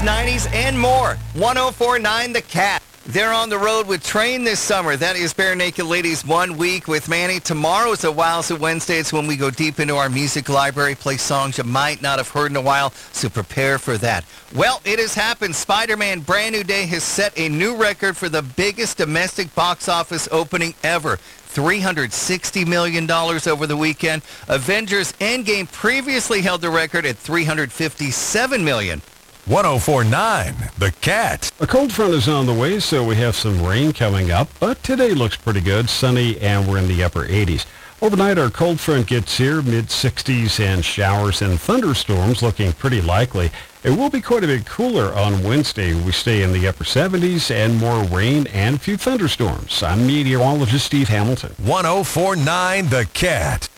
90s, and more. 104.9 The Cat. They're on the road with Train this summer. That is Bare Naked Ladies 1 week with Manny. Tomorrow is a Wowza Wednesday. It's when we go deep into our music library, play songs you might not have heard in a while, so prepare for that. Well, it has happened. Spider-Man Brand New Day has set a new record for the biggest domestic box office opening ever. $360 million over the weekend. Avengers Endgame previously held the record at $357 million. 104.9 The Cat. A cold front is on the way, so we have some rain coming up, but today looks pretty good, sunny, and we're in the upper 80s. Overnight, our cold front gets here, mid-60s, and showers and thunderstorms looking pretty likely. It will be quite a bit cooler on Wednesday. We stay in the upper 70s and more rain and a few thunderstorms. I'm meteorologist Steve Hamilton. 104.9 The Cat.